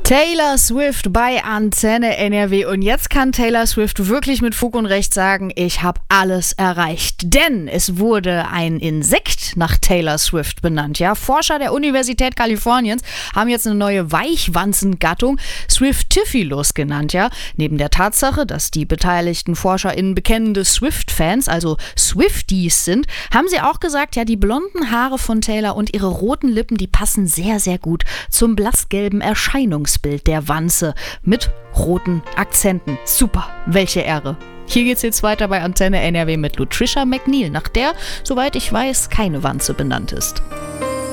Taylor Swift bei Antenne NRW und jetzt kann Taylor Swift wirklich mit Fug und Recht sagen, ich habe alles erreicht, denn es wurde ein Insekt nach Taylor Swift benannt. Ja, Forscher der Universität Kaliforniens haben jetzt eine neue Weichwanzengattung Swiftifilus genannt. Ja, neben der Tatsache, dass die beteiligten ForscherInnen bekennende Swift-Fans, also Swifties sind, haben sie auch gesagt, ja, die blonden Haare von Taylor und ihre roten Lippen, die passen sehr, sehr gut zum blassgelben Erscheinungsbild der Wanze mit roten Akzenten. Super, welche Ehre. Hier geht's jetzt weiter bei Antenne NRW mit Lutricia McNeil, nach der, soweit ich weiß, keine Wanze benannt ist.